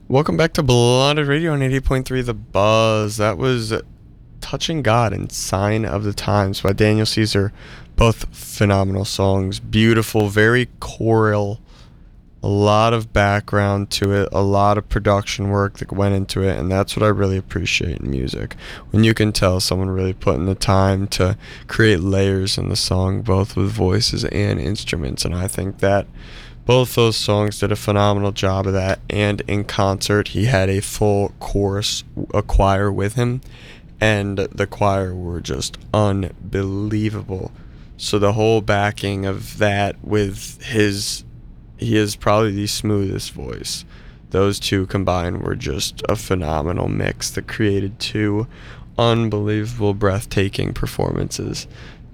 Welcome back to Blonded Radio on 88.3 The Buzz. That was Touching God and Sign of the Times by Daniel Caesar. Both phenomenal songs. Beautiful, very choral. A lot of background to it, a lot of production work that went into it, and that's what I really appreciate in music. When you can tell someone really put in the time to create layers in the song, both with voices and instruments, and I think that both those songs did a phenomenal job of that, and in concert he had a full chorus, a choir with him, and the choir were just unbelievable. So the whole backing of that with he is probably the smoothest voice. Those two combined were just a phenomenal mix that created two unbelievable, breathtaking performances.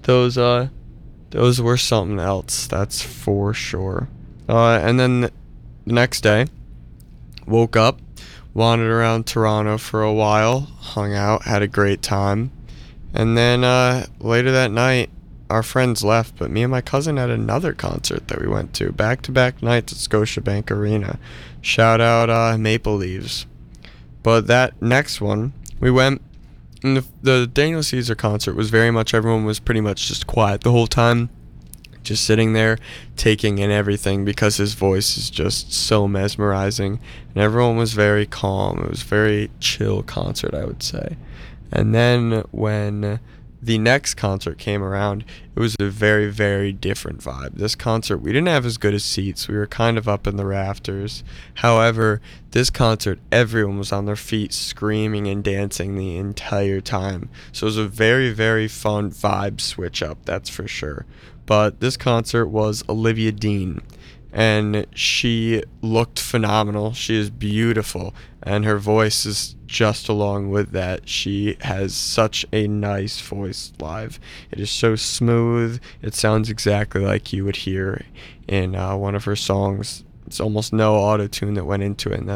Those were something else, that's for sure. And then the next day, woke up, wandered around Toronto for a while, hung out, had a great time. And then later that night, our friends left, but me and my cousin had another concert that we went to. Back-to-back nights at Scotiabank Arena. Shout out Maple Leaves. But that next one, we went, and the Daniel Caesar concert was very much, everyone was pretty much just quiet the whole time. Just sitting there taking in everything because his voice is just so mesmerizing, and everyone was very calm. It was a very chill concert, I would say. And then when the next concert came around, it was a very, very different vibe. This concert, we didn't have as good as seats. We were kind of up in the rafters. However, this concert, everyone was on their feet screaming and dancing the entire time. So it was a very, very fun vibe switch up, that's for sure. But this concert was Olivia Dean, and she looked phenomenal. She is beautiful, and her voice is just along with that. She has such a nice voice live. It is so smooth. It sounds exactly like you would hear in one of her songs. It's almost no auto-tune that went into it, and